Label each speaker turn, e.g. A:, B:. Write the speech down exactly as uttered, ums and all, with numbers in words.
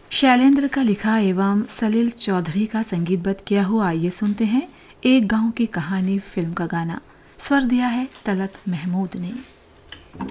A: शैलेंद्र का लिखा एवं सलील चौधरी का संगीतबद्ध किया हुआ। आइए सुनते हैं एक गांव की कहानी फिल्म का गाना। स्वर दिया है तलत महमूद ने।